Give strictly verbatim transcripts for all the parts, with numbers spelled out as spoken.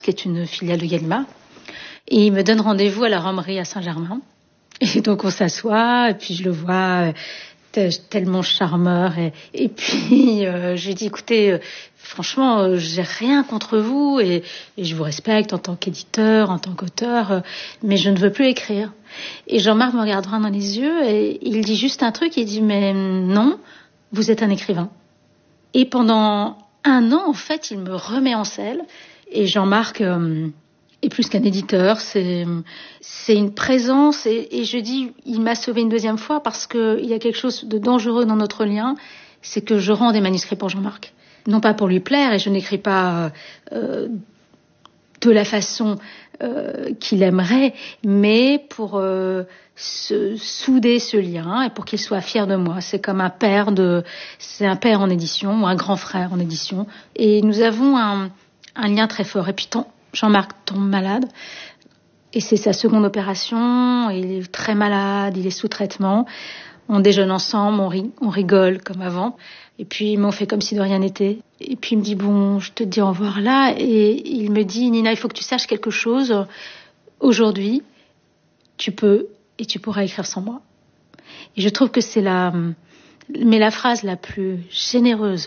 qui est une filiale de Gallimard. Et il me donne rendez-vous à la Romerie à Saint-Germain. Et donc on s'assoit, et puis je le vois tellement charmeur. Et, et puis euh, je lui dis, écoutez, euh, franchement, euh, j'ai rien contre vous, et, et je vous respecte en tant qu'éditeur, en tant qu'auteur, euh, mais je ne veux plus écrire. Et Jean-Marc me regarde droit dans les yeux, et il dit juste un truc, il dit, mais non, vous êtes un écrivain. Et pendant un an, en fait, il me remet en selle. Et Jean-Marc euh, est plus qu'un éditeur, c'est, c'est une présence. Et, et je dis, il m'a sauvé une deuxième fois parce qu'il y a quelque chose de dangereux dans notre lien, c'est que je rends des manuscrits pour Jean-Marc. Non pas pour lui plaire, et je n'écris pas euh, de la façon euh, qu'il aimerait, mais pour euh, se, souder ce lien et pour qu'il soit fier de moi. C'est comme un père de, c'est un père en édition ou un grand frère en édition. Et nous avons un, un lien très fort. Et puis ton, Jean-Marc tombe malade. Et c'est sa seconde opération. Il est très malade, il est sous traitement. On déjeune ensemble, on, rig- on rigole comme avant. Et puis, on fait comme si de rien n'était. Et puis, il me dit, bon, je te dis au revoir là. Et il me dit, Nina, il faut que tu saches quelque chose. Aujourd'hui, tu peux et tu pourras écrire sans moi. Et je trouve que c'est la, mais la phrase la plus généreuse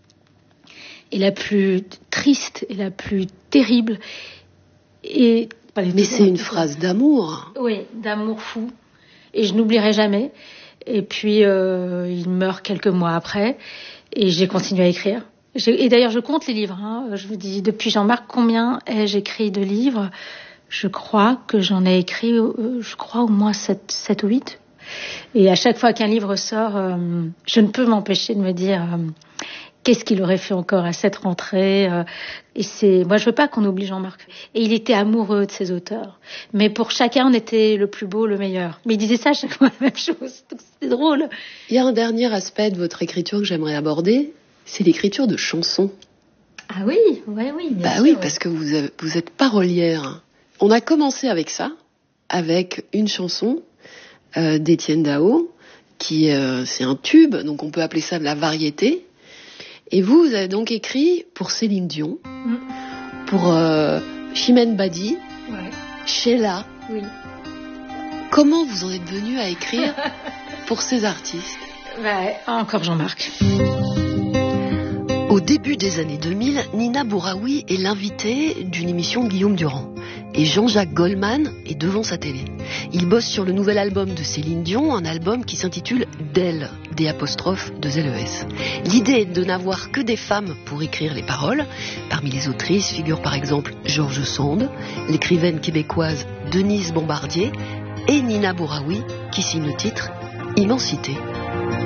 et la plus triste et la plus terrible. Et, mais c'est une phrase d'amour. Oui, d'amour fou. Et je n'oublierai jamais. Et puis, euh, il meurt quelques mois après. Et j'ai continué à écrire. J'ai, et d'ailleurs, je compte les livres. Hein. Je vous dis, depuis Jean-Marc, combien ai-je écrit de livres ? Je crois que j'en ai écrit, euh, je crois, au moins sept ou huit. Et à chaque fois qu'un livre sort, euh, je ne peux m'empêcher de me dire... Euh, Qu'est-ce qu'il aurait fait encore à cette rentrée ? Et c'est, moi, je veux pas qu'on oublie Jean-Marc. Et il était amoureux de ses auteurs. Mais pour chacun, on était le plus beau, le meilleur. Mais il disait ça à chaque fois la même chose. Donc c'était drôle. Il y a un dernier aspect de votre écriture que j'aimerais aborder, c'est l'écriture de chansons. Ah oui, ouais, oui. Bien bah sûr, oui, ouais. Parce que vous, avez, vous êtes parolière. On a commencé avec ça, avec une chanson euh, d'Étienne Dao, qui euh, c'est un tube, donc on peut appeler ça de la variété. Et vous, vous avez donc écrit pour Céline Dion, mmh. pour euh, Chimène Badi, ouais. Sheila. Oui. Comment vous en êtes venu à écrire pour ces artistes ? Ouais, encore Jean-Marc. Au début des années deux mille, Nina Bouraoui est l'invitée d'une émission de Guillaume Durand. Et Jean-Jacques Goldman est devant sa télé. Il bosse sur le nouvel album de Céline Dion, un album qui s'intitule D'elle, D apostrophe de L E S. L'idée est de n'avoir que des femmes pour écrire les paroles. Parmi les autrices figurent par exemple George Sand, l'écrivaine québécoise Denise Bombardier et Nina Bouraoui qui signe le titre Immensité.